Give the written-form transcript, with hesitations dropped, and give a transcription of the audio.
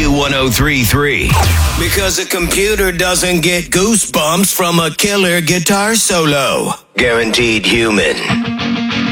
Q1033. Because a computer doesn't get goosebumps from a killer guitar solo. Guaranteed human.